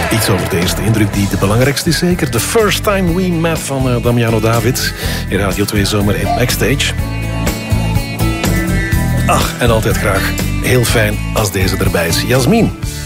Iets over de eerste indruk die de belangrijkste is zeker. The First Time We Met van Damiano David. In Radio 2 Zomer in Backstage. Ach, en altijd graag heel fijn als deze erbij is. Jasmin.